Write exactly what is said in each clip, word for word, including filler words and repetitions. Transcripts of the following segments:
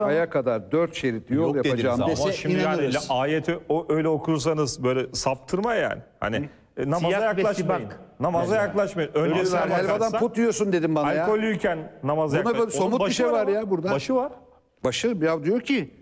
aya kadar dört şeritli yol Yok yapacağım dediniz dese Ama şimdi yani inanırız. ayeti o, öyle okursanız böyle saptırma yani. Hani e, namaza Siyah ve yaklaşmayın. sibak. Namaza yaklaşmayın. Önce Öyle sen ver, helvadan bakarsan, put yiyorsun dedim bana ya. alkollüyken namaza Buna yaklaşmayın. böyle somut Onun bir başı şey var ama. ya burada. Başı var. Başı ya diyor ki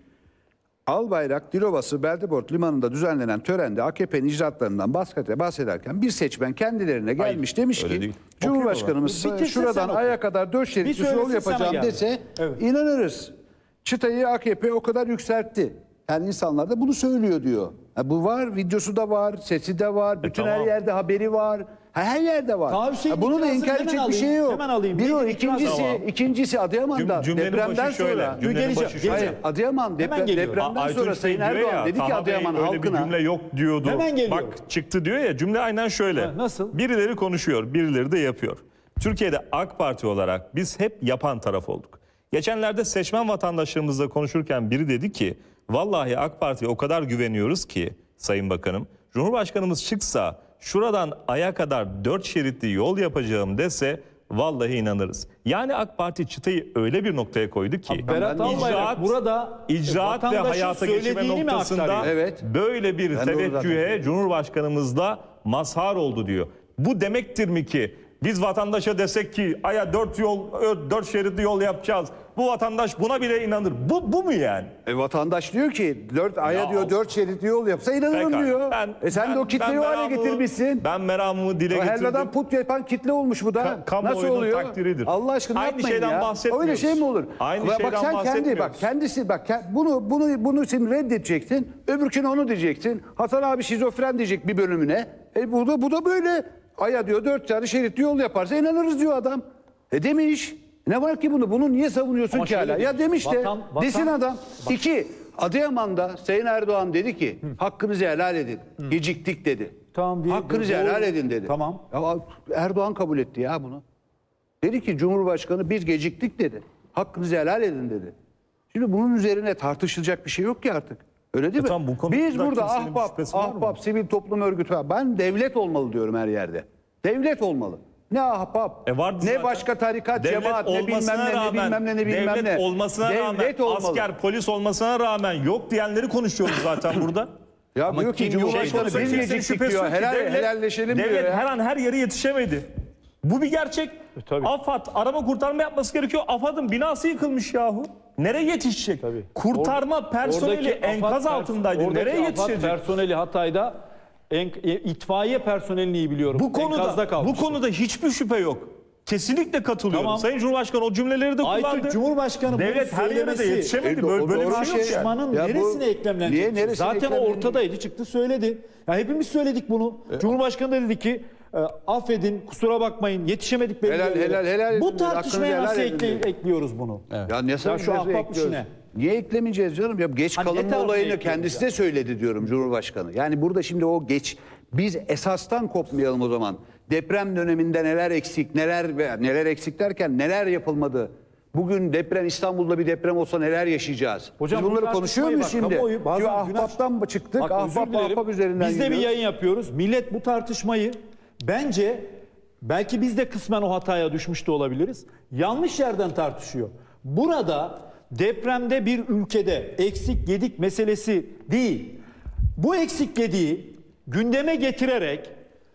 Albayrak Dilovası Beldebort Limanı'nda düzenlenen törende A K P'nin icraatlarından bahsederken bir seçmen kendilerine gelmiş demiş öyle ki değil. Cumhurbaşkanımız Bitirsin şuradan sen aya oku. kadar dört şeritli Bir yol söylesin sana yapacağım geldi. dese Evet. inanırız. Çıtayı A K P o kadar yükseltti. Yani insanlar da bunu söylüyor diyor. Ha, bu var, videosu da var, sesi de var, bütün tamam. her yerde haberi var. Ha, her yerde var. Taha Hüseyin Ha, bunu da itirazını inkar hemen edecek bir alayım, şey yok. hemen alayım. Bir o, Nedir itiraz? ikincisi, Tamam. ikincisi Adıyaman'da Cüm- cümlenin depremden başı şöyle, sonra. cümlenin Geleceğim, başı şöyle. Hayır, Adıyaman depre, geliyorum. depremden Aytunç sonra Bey Sayın diyor Erdoğan ya, dedi ki Taha Bey Adıyaman öyle bir halkına. cümle yok diyordu. Hemen geliyorum. Bak çıktı diyor ya, cümle aynen şöyle. Ha, nasıl? Birileri konuşuyor, birileri de yapıyor. Türkiye'de AK Parti olarak biz hep yapan taraf olduk. Geçenlerde seçmen vatandaşlarımızla konuşurken biri dedi ki vallahi AK Parti'ye o kadar güveniyoruz ki Sayın Bakanım, Cumhurbaşkanımız çıksa şuradan aya kadar dört şeritli yol yapacağım dese vallahi inanırız. Yani AK Parti çıtayı öyle bir noktaya koydu ki Berat Albayrak burada icraat ve vatandaşın hayata geçirme söylediğini mi noktasında aktarıyor? Evet. böyle bir Ben de onu zaten teveccühe Cumhurbaşkanımızla mazhar oldu diyor. Bu demektir mi ki biz vatandaşa desek ki aya dört yol dört şeritli yol yapacağız. Bu vatandaş buna bile inanır. Bu bu mu yani? E, vatandaş diyor ki dört aya Ya, diyor dört şeritli yol yapsa inanırım Pekala. diyor. Ben- e sen ben- de o kitleyi ben o hale meramımı- getirmişsin. Ben meramımı dile O getirdim. helvadan put yapan kitle olmuş bu da. Ka- kamuoyunun Nasıl oluyor? takdiridir. Allah aşkına Aynı yapmayın şeyden ya. bahsetmiyoruz. Öyle şey mi olur? Aynı bak, şeyden bak sen kendi bahsetmiyoruz. bak kendisi bak ke- bunu bunu bunu sen reddedeceksin. Öbürküne onu diyeceksin. Hasan abi şizofren diyecek bir bölümüne. E bu da bu da böyle. Aya diyor dört tane şeritli yol yaparsa inanırız diyor adam. E demiş. Ne var ki bunu? Bunu niye savunuyorsun Ama ki hala? şöyle Ya demiş, demiş de vatan- vatan- desin adam. İki, Adıyaman'da Sayın Erdoğan dedi ki hakkınızı helal edin. Geciktik dedi. Tamam diye- Hakkınızı doğru. helal edin dedi. Tamam. Ya Erdoğan kabul etti ya bunu. Dedi ki Cumhurbaşkanı biz geciktik dedi. Hakkınızı helal edin dedi. Şimdi bunun üzerine tartışılacak bir şey yok ki artık. Öyle değil E mi? tamam, bu konuda Biz burada kimsenin bir ahbap, şüphesi var mı? ahbap, sivil toplum örgütü var. Ben devlet olmalı diyorum her yerde. Devlet olmalı. Ne ahbap, E vardı ne zaten. başka tarikat, Devlet cemaat, ne bilmem olmasına ne, ne rağmen, bilmem ne, ne bilmem devlet ne. olmasına devlet rağmen, olmalı. asker, polis olmasına rağmen yok diyenleri konuşuyoruz zaten burada. Ya Ama diyor ki kim yok? Cumhurbaşkanı Şey biz konusunda geciktik kimsenin diyor. şüphesi yok ki Helal, devlet- helalleşelim devlet diyor ya. her an her yere yetişemedi. Bu bir gerçek. tabii. AFAD arama kurtarma yapması gerekiyor. AFAD'ın binası yıkılmış yahu. Nereye yetişecek? Tabii. Kurtarma Or- personeli oradaki enkaz AFAD altındaydı. oradaki Nereye AFAD yetişecek? personeli Hatay'da en, e, itfaiye personelini iyi biliyorum. Bu konuda Enkazda bu kalmıştı. konuda hiçbir şüphe yok. Kesinlikle katılıyorum. Tamam. Sayın Cumhurbaşkanı o cümleleri de kullandı. Aytun Cumhurbaşkanı bunu devlet her yere de söylemesi- yetişemedi. E, Böyle, o böyle bir doğru şey yok şey. yani. Tartışmanın Ya bu- neresine eklemlenecek? Niye neresine Zaten o eklemlenecek? ortadaydı, çıktı söyledi. Ya hepimiz söyledik bunu. Cumhurbaşkanı da dedi ki e, affedin, kusura bakmayın, yetişemedik belli Helal, yerlere. helal, helal Bu edin, tartışmaya hakkınızı nasıl helal edin ekle- dedi. ekliyoruz bunu? Ya ne Ya şu savunması ahbap ekliyoruz? işine. Niye eklemeyeceğiz canım? Ya geç Hani ne kalınma tarafına olayını ekliyoruz kendisi ya? de söyledi diyorum Cumhurbaşkanı. Yani burada şimdi o geç biz esastan kopmayalım o zaman. Deprem döneminde neler eksik, neler neler eksik derken neler yapılmadı? Bugün deprem İstanbul'da bir deprem olsa neler yaşayacağız? Hocam Biz bunları bu konuşuyor muyuz tartışmayı bak, şimdi? kamuoyu bazen Şimdi günah- ahbaptan mı çıktık? Bak, özür ahbap dilerim. ahbap üzerinden Biz de bir yürüyoruz. yayın yapıyoruz. Millet bu tartışmayı bence belki biz de kısmen o hataya düşmüş de olabiliriz. Yanlış yerden tartışıyor. Burada depremde bir ülkede eksik gedik meselesi değil. Bu eksik gediği gündeme getirerek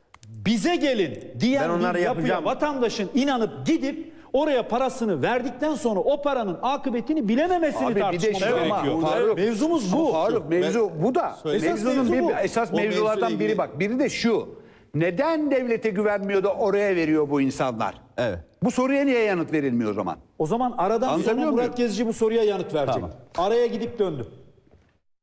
bize gelin diyen Ben onları bir yapıya yapacağım. vatandaşın inanıp gidip oraya parasını verdikten sonra o paranın akıbetini bilememesini Abi bir de tartışmamız şu ama gerekiyor. Faruk, Mevzumuz bu. Ama Faruk mevzu bu da. Esas Mevzunun mevzu bir, bu. esas O mevzulardan mevzuyla biri ilgili. bak. Biri de şu. Neden devlete güvenmiyor da oraya veriyor bu insanlar? Evet. Bu soruya niye yanıt verilmiyor o zaman? O zaman aradan Anlatabiliyor sonra Murat muyum? Gezici bu soruya yanıt verecek. Tamam. Araya gidip döndüm.